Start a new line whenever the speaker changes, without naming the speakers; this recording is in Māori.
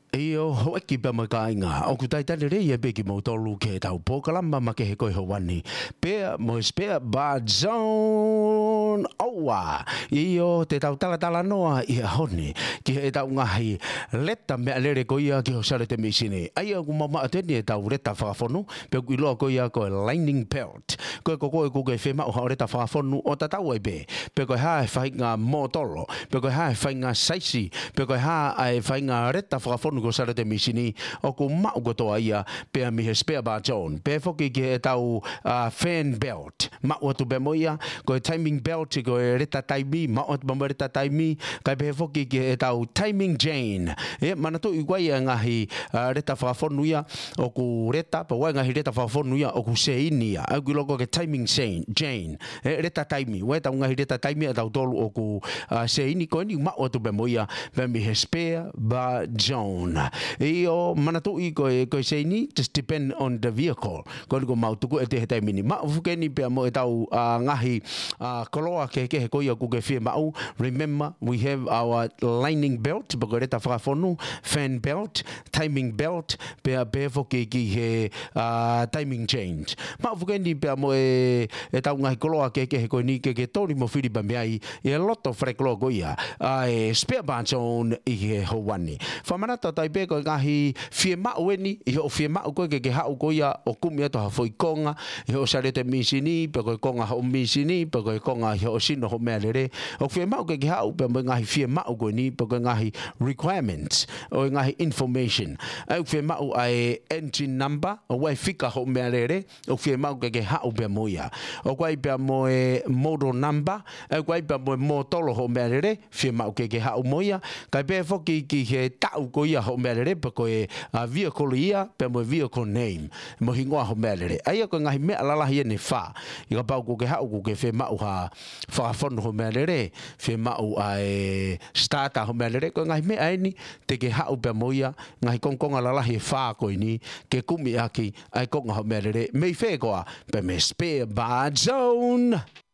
Io ho ki pa makainga o ku taita le ia be ki mo tolu ke tau po kalama ma ke he koi hawani pe mo spare ba zone owa io te tau tala noa I honi ki he tau ngahi leta me alere ko ia ki ho sare te misini ai ku mama ateni e tau reta whakafonu pe ku iloa ko ia ko lightning belt ko ko ke fema o reta whakafonu o tatau ai be pe ko ha e whainga motolo pe ko ha e whainga saisi pe ko ha e whainga reta whakafonu ko sare te misini o ko mau ko toa ia pe mi he spare bar zone pe foki ki he tau fan belt mau tu be moia ko timing belt ko reta taimi mau tu be reta taimi ka pe foki ki he tau timing chain e mana tu igwai ngahi reta whakafonu ia o ku reta pa wai ngahi reta whakafonu ia o ku seini ia au ki loko ke timing chain e reta taimi wai tau ngahi reta taimi a tau tolu o ku seini ko ni mau tu be moia pe mi he spare bar zone Io manatu I ko seini just depend on the vehicle ko mau tuku e te hetai mini ma fukeni pe mo e tau ngahi koloa ke ko ia ku ke fie mau remember we have our lining belt bogoreta whakafonu fan belt timing belt pe foke ki he timing change ma fukeni pe mo e tau ngahi koloa ke ko ni ke tori mo firi ba mai e lot of freklo ko ia ai spare bar zone I he howani famanata tai pe ko ngahi fie mau weni I ho fie mau ko ke hau ko ia o kumi ato ha foi konga I ho sare te misini pe ko konga ho misini pe ko konga ho sino ho melere o fie mau ke hau pe mo ngahi fie mau ko ni pe ko ngahi requirements o ngahi information au fie mau ai engine number o wai fika ho melere o fie mau ke hau pe mo ia o kwai pe mo model number au kwai pe mo motolo ho melere fie mau ke hau mo ia kai pe foki ki he tau ko ia ho melere pe ko vehicle ia pe mo vehicle name mo hingoa ho melere ai ko ngahi me alala hi ne fa I ka pau ko ke hau ko ke fe mau ha fa fon ho melere fe mau ai starter ho melere ko ngahi me ai ni te ke hau pe mo ia ngahi kongkonga lala hi fa ko ni ke kumi aki ai ko ngaho melere me fe ko pe me spare bar zone